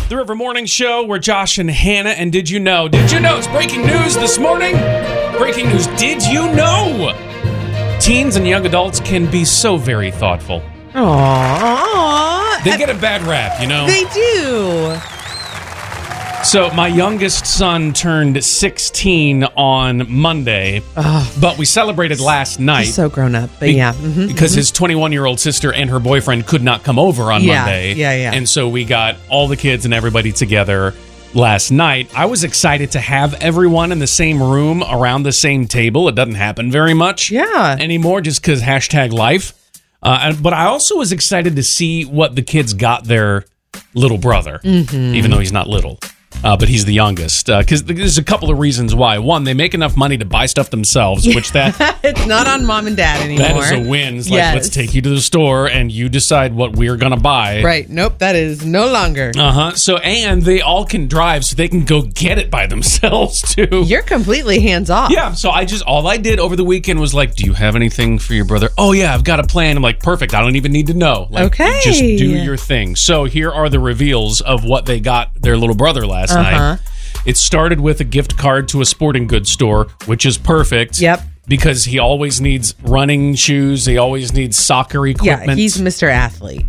The River Morning Show, we're Josh and Hannah, and did you know it's breaking news this morning? Breaking news, did you know? Teens and young adults can be so very thoughtful. Aww. They get a bad rap, you know? They do. So my youngest son turned 16 on Monday, but we celebrated last night. He's so grown up, but yeah. Mm-hmm, because his 21-year-old sister and her boyfriend could not come over on Monday. Yeah. And so we got all the kids and everybody together last night. I was excited to have everyone in the same room around the same table. It doesn't happen very much anymore just because #life. But I also was excited to see what the kids got their little brother, even though he's not little. But he's the youngest. Because there's a couple of reasons why. One, they make enough money to buy stuff themselves, which it's not on mom and dad anymore. That is a win. It's like, let's take you to the store and you decide what we're going to buy. Right. Nope, that is no longer. So, and they all can drive, so they can go get it by themselves, too. You're completely hands off. Yeah, so all I did over the weekend was like, do you have anything for your brother? Oh, yeah, I've got a plan. I'm like, perfect. I don't even need to know. Like, okay. Just do your thing. So here are the reveals of what they got their little brother last night. It started with a gift card to a sporting goods store, which is perfect. Yep. Because he always needs running shoes. He always needs soccer equipment. Yeah, he's Mr. Athlete.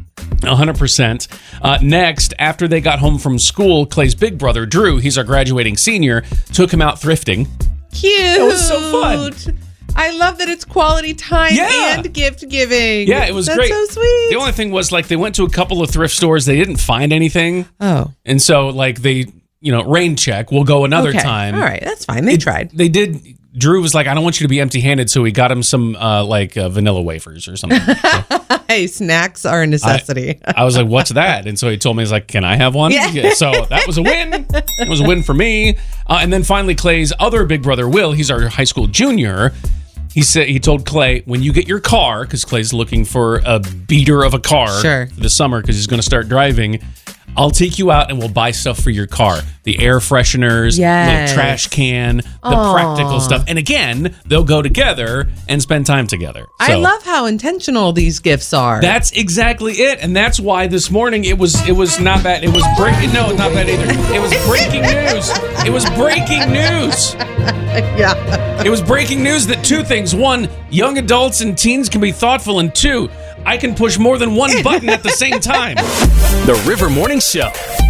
100%. Next, after they got home from school, Clay's big brother, Drew, he's our graduating senior, took him out thrifting. Cute. It was so fun. I love that it's quality time and gift giving. Yeah, it was great. That's so sweet. The only thing was, like, they went to a couple of thrift stores. They didn't find anything. Oh. And so, like, they, rain check. We'll go another time. All right, that's fine. They tried. They did. Drew was like, I don't want you to be empty-handed, so we got him some, vanilla wafers or something. So, hey, snacks are a necessity. I was like, what's that? And so he told me, he's like, can I have one? Yeah. So that was a win. It was a win for me. And then finally, Clay's other big brother, Will, he's our high school junior. He told Clay, when you get your car, because Clay's looking for a beater of a car for the summer because he's going to start driving, I'll take you out and we'll buy stuff for your car. The air fresheners, little trash can, the practical stuff. And again, they'll go together and spend time together. So, I love how intentional these gifts are. That's exactly it. And that's why this morning it was not bad. It was breaking. No, not bad either. It was breaking news. It was breaking news. Yeah. It was breaking news that two things. One, young adults and teens can be thoughtful. And two, I can push more than one button at the same time. The River Morning Show.